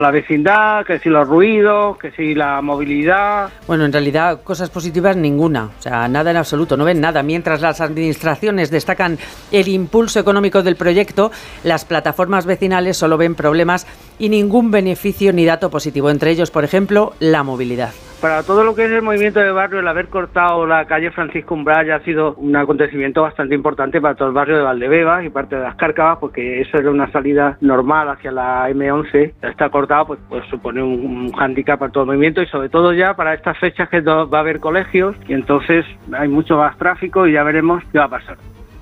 La vecindad, que si los ruidos, que si la movilidad. Bueno, en realidad cosas positivas ninguna, o sea, nada en absoluto, no ven nada. Mientras las administraciones destacan el impulso económico del proyecto, las plataformas vecinales solo ven problemas y ningún beneficio ni dato positivo. Entre ellos, por ejemplo, la movilidad. Para todo lo que es el movimiento de barrio, el haber cortado la calle Francisco Umbral ya ha sido un acontecimiento bastante importante para todo el barrio de Valdebebas y parte de las Cárcavas, porque eso era una salida normal hacia la M11. Está cortado, pues supone un hándicap para todo el movimiento y sobre todo ya para estas fechas que va a haber colegios y entonces hay mucho más tráfico y ya veremos qué va a pasar.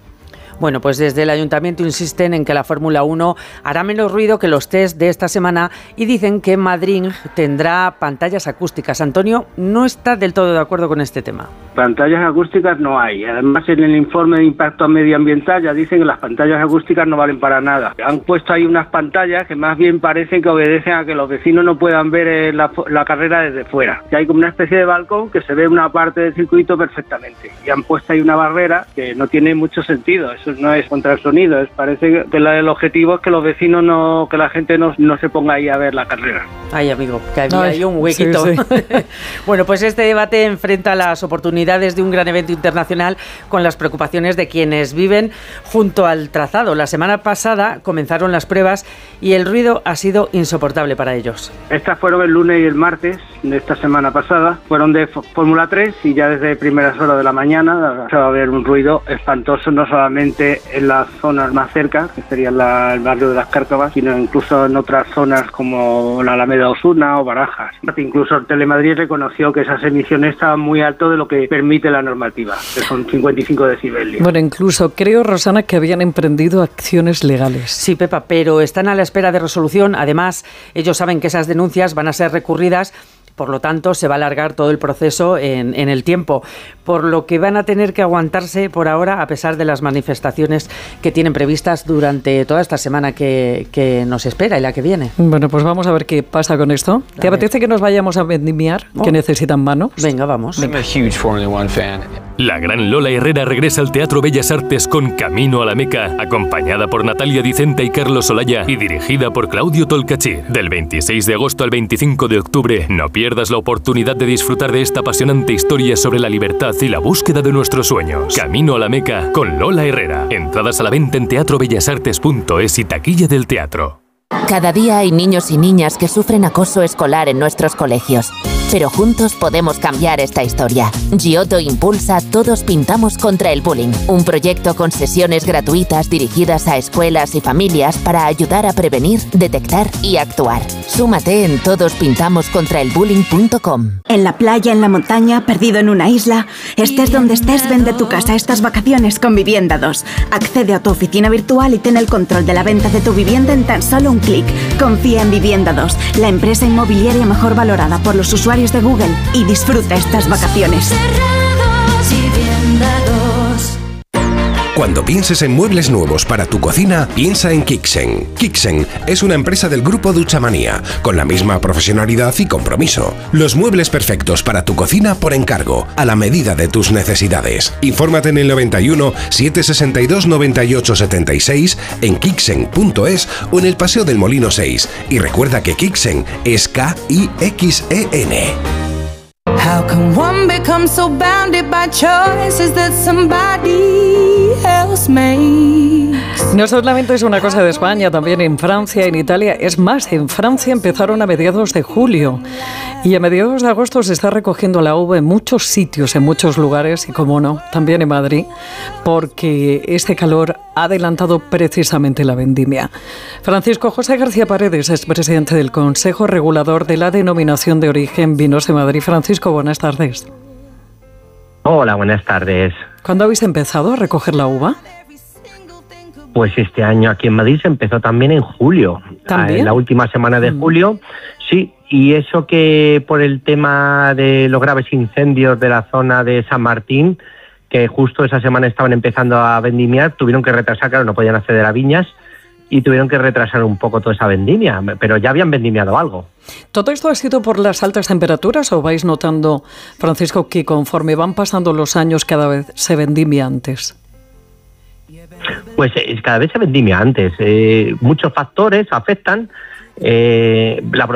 Bueno, pues desde el Ayuntamiento insisten en que la Fórmula 1 hará menos ruido que los test de esta semana y dicen que Madrid tendrá pantallas acústicas. Antonio no está del todo de acuerdo con este tema. Pantallas acústicas no hay. Además, en el informe de impacto medioambiental ya dicen que las pantallas acústicas no valen para nada. Han puesto ahí unas pantallas que más bien parecen que obedecen a que los vecinos no puedan ver la carrera desde fuera. Y hay como una especie de balcón que se ve una parte del circuito perfectamente. Y han puesto ahí una barrera que no tiene mucho sentido. Eso no es contra el sonido. Parece que el objetivo es que los vecinos que la gente no se ponga ahí a ver la carrera. Ay, amigo, que había ahí un huequito. Sí, sí. Bueno, pues este debate enfrenta las oportunidades de un gran evento internacional con las preocupaciones de quienes viven junto al trazado. La semana pasada comenzaron las pruebas y el ruido ha sido insoportable para ellos. Estas fueron el lunes y el martes de esta semana pasada. Fueron de Fórmula 3 y ya desde primeras horas de la mañana se va a ver un ruido espantoso, no solamente en las zonas más cercas, que sería el barrio de las Cárcavas, sino incluso en otras zonas como la Alameda Osuna o Barajas. Incluso Telemadrid reconoció que esas emisiones estaban muy alto de lo que permite la normativa, que son 55 decibelios. Bueno, incluso creo, Rosana, que habían emprendido acciones legales. Sí, Pepa, pero están a la espera de resolución. Además, ellos saben que esas denuncias van a ser recurridas. Por lo tanto, se va a alargar todo el proceso en el tiempo, por lo que van a tener que aguantarse por ahora a pesar de las manifestaciones que tienen previstas durante toda esta semana que nos espera y la que viene. Bueno, pues vamos a ver qué pasa con esto. ¿Te apetece que nos vayamos a vendimiar? Que necesitan manos. Venga, vamos. I'm a huge Formula 1 fan. La gran Lola Herrera regresa al Teatro Bellas Artes con Camino a la Meca, acompañada por Natalia Dicenta y Carlos Olaya y dirigida por Claudio Tolcachir. Del 26 de agosto al 25 de octubre, no pierdas la oportunidad de disfrutar de esta apasionante historia sobre la libertad y la búsqueda de nuestros sueños. Camino a la Meca con Lola Herrera. Entradas a la venta en teatrobellasartes.es y taquilla del teatro. Cada día hay niños y niñas que sufren acoso escolar en nuestros colegios. Pero juntos podemos cambiar esta historia. Giotto impulsa Todos Pintamos contra el Bullying, un proyecto con sesiones gratuitas dirigidas a escuelas y familias para ayudar a prevenir, detectar y actuar. Súmate en todosPintamoscontraelbullying.com. En la playa, en la montaña, perdido en una isla, estés donde estés, vende tu casa estas vacaciones con Vivienda 2. Accede a tu oficina virtual y ten el control de la venta de tu vivienda en tan solo un clic. Confía en Vivienda 2, la empresa inmobiliaria mejor valorada por los usuarios de Google, y disfruta estas vacaciones. Cuando pienses en muebles nuevos para tu cocina, piensa en Kixen. Kixen es una empresa del grupo Duchamanía, con la misma profesionalidad y compromiso. Los muebles perfectos para tu cocina por encargo, a la medida de tus necesidades. Infórmate en el 91 762 98 76, en Kixen.es o en el Paseo del Molino 6. Y recuerda que Kixen es K-I-X-E-N. How can one become so bounded by choices that somebody else makes? No solamente es una cosa de España, también en Francia, en Italia. Es más, en Francia empezaron a mediados de julio y a mediados de agosto se está recogiendo la uva en muchos sitios, en muchos lugares y, como no, también en Madrid, porque este calor ha adelantado precisamente la vendimia. Francisco José García Paredes es presidente del Consejo Regulador de la Denominación de Origen Vinos de Madrid. Francisco, buenas tardes. Hola, buenas tardes. ¿Cuándo habéis empezado a recoger la uva? Pues este año aquí en Madrid se empezó también en julio. ¿También? En la última semana de julio, sí. Y eso que por el tema de los graves incendios de la zona de San Martín, que justo esa semana estaban empezando a vendimiar, tuvieron que retrasar, claro, no podían acceder a viñas, y tuvieron que retrasar un poco toda esa vendimia, pero ya habían vendimiado algo. ¿Todo esto ha sido por las altas temperaturas o vais notando, Francisco, que conforme van pasando los años cada vez se vendimia antes? Pues cada vez se vendimia antes. Muchos factores afectan. La